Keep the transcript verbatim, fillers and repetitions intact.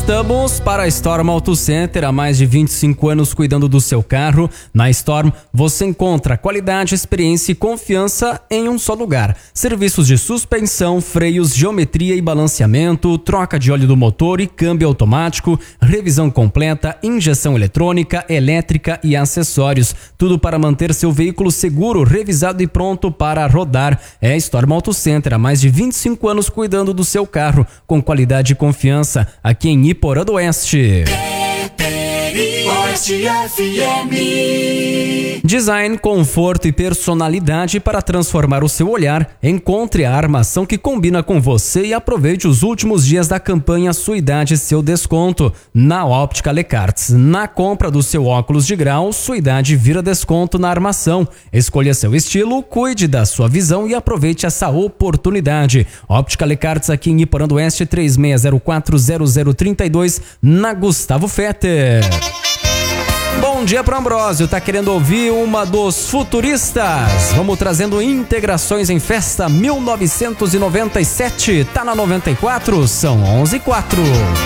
Voltamos para a Storm Auto Center, há mais de vinte e cinco anos cuidando do seu carro. Na Storm você encontra qualidade, experiência e confiança em um só lugar. Serviços de suspensão, freios, geometria e balanceamento, troca de óleo do motor e câmbio automático, revisão completa, injeção eletrônica, elétrica e acessórios. Tudo para manter seu veículo seguro, revisado e pronto para rodar. É a Storm Auto Center, há mais de vinte e cinco anos cuidando do seu carro, com qualidade e confiança, aqui em Iporã do Oeste. Oeste F M. Design, conforto e personalidade para transformar o seu olhar. Encontre a armação que combina com você e aproveite os últimos dias da campanha Sua Idade, Seu Desconto na Óptica Lecarts. Na compra do seu óculos de grau, sua idade vira desconto na armação. Escolha seu estilo, cuide da sua visão e aproveite essa oportunidade. Óptica Lecarts, aqui em Iporã do Oeste, três seis zero quatro zero zero três dois, na Gustavo Fetter. Bom dia pro Ambrósio, tá querendo ouvir uma dos Futuristas? Vamos trazendo Integrações em Festa mil novecentos e noventa e sete, tá na noventa e quatro, são onze e quatro.